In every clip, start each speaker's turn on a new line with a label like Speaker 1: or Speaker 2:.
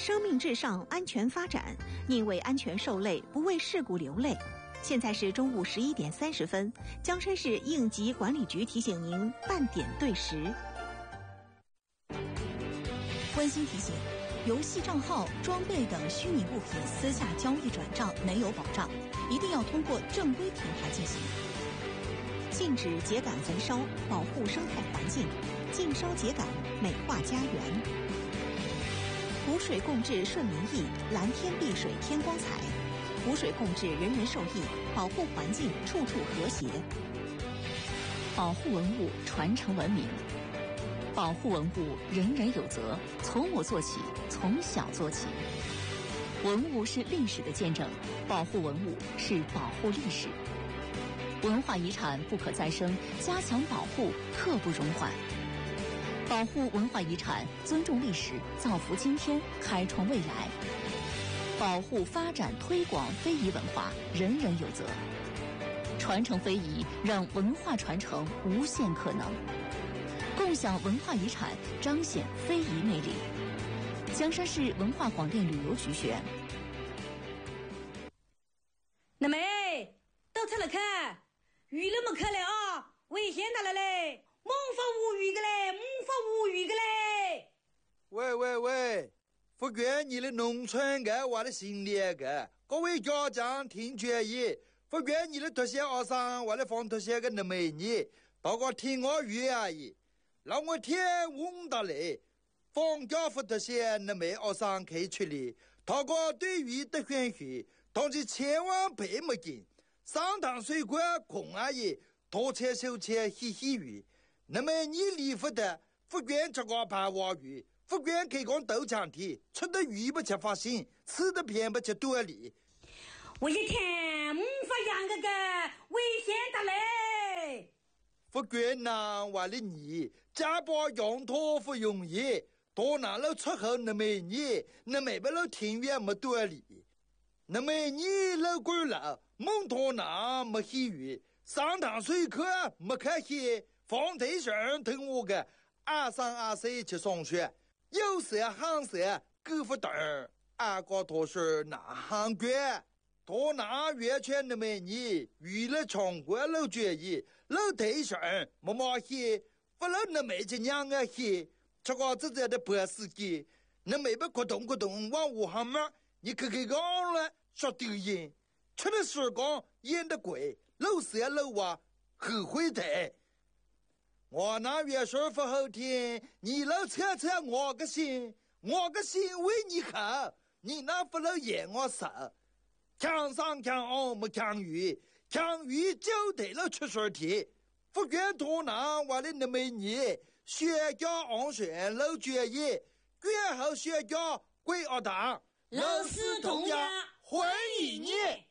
Speaker 1: 生命至上，安全发展，宁为安全受累，不为事故流泪。现在是中午11点30分，江山市应急管理局提醒您半点对时。温馨提醒：游戏账号、装备等虚拟物品私下交易转账没有保障，一定要通过正规平台进行。禁止秸秆焚烧，保护生态环境；禁烧秸秆，美化家园。湖水共治顺民意，蓝天碧水天光彩。湖水共治，人人受益，保护环境，处处和谐。保护文物，传承文明。保护文物，人人有责，从我做起，从小做起。文物是历史的见证，保护文物是保护历史。文化遗产不可再生，加强保护，刻不容缓。保护文化遗产，尊重历史，造福今天，开创未来。保护、发展、推广非遗文化，人人有责。传承非遗，让文化传承无限可能。共享文化遗产，彰显非遗魅力。江山市文化广电旅游局宣。
Speaker 2: 那妹，到车了看，鱼都没看了啊，危险到了嘞，猛发无语的嘞，猛发无语的嘞。
Speaker 3: 喂，福建你的农村个我的心里个，各位家长听决议，福建你的特些学生我的放特些个那美女，大家听我语而已。让我天问到嘞，放假福特些那美学生可以出来，大家对于的选许，但是千万别没劲，上堂水果空而已，多切手切嘻嘻鱼，那么你离福的福建这个排话语。福建可以讲豆浆体，吃的鱼不吃发心，吃的偏不吃多里。
Speaker 2: 我一天发养个危险的嘞。
Speaker 3: 福建呐，为了你，家把羊驼不容易，多拿了出口那么你，那没不了庭院没多里，那么你老贵了，蒙托拿没喜鱼，上堂水课没开戏，放对象等我个2、3、2、4去上学。有时行时够不等俺个多是拿行官多拿月圈的美女娱乐全国老决议老对象没马戏不了那没这娘个戏这个自己的博司机那没不咕咚咕咚往武汉门你可给讲了说丢人吃的时光演的贵老时老娃后悔的我那月说不好听，你老扯我个心为你好，你那不能演我手。强上强下没强鱼就得了出水题。福建多南我的那么你，学家安全老决议，最后学家归二党，
Speaker 2: 老师同样欢迎你。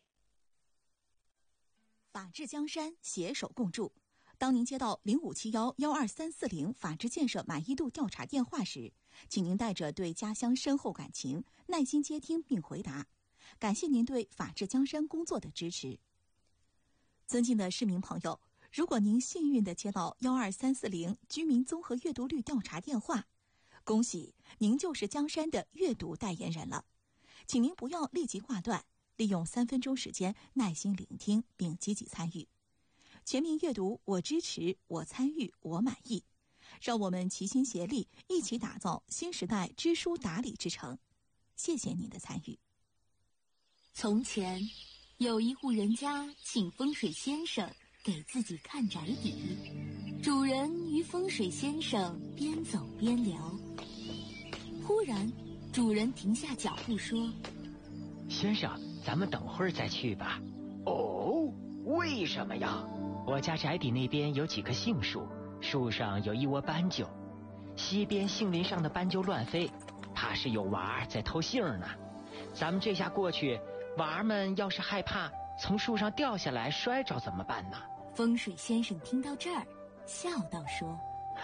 Speaker 1: 法治江山，携手共筑。当您接到0571-12340法治建设满意度调查电话时，请您带着对家乡深厚感情，耐心接听并回答。感谢您对法治江山工作的支持。尊敬的市民朋友，如果您幸运地接到12340居民综合阅读率调查电话，恭喜您就是江山的阅读代言人了。请您不要立即挂断，利用3分钟时间耐心聆听并积极参与。全民阅读，我支持，我参与，我满意。让我们齐心协力，一起打造新时代知书达理之城。谢谢您的参与。
Speaker 4: 从前，有一户人家请风水先生给自己看宅邸。主人与风水先生边走边聊，忽然，主人停下脚步说：“
Speaker 5: 先生，咱们等会儿再去吧。”
Speaker 6: 哦，为什么呀？
Speaker 5: 我家宅邸那边有几棵杏树，树上有一窝斑鸠，西边杏林上的斑鸠乱飞，怕是有娃儿在偷杏呢。咱们这下过去，娃儿们要是害怕从树上掉下来摔着怎么办呢？
Speaker 4: 风水先生听到这儿，笑道说：“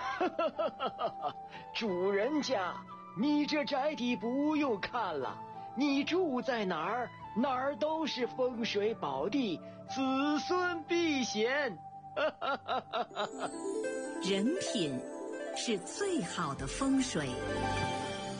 Speaker 6: 主人家，你这宅邸不用看了，你住在哪儿，哪儿都是风水宝地，子孙必贤。”
Speaker 7: 人品是最好的风水。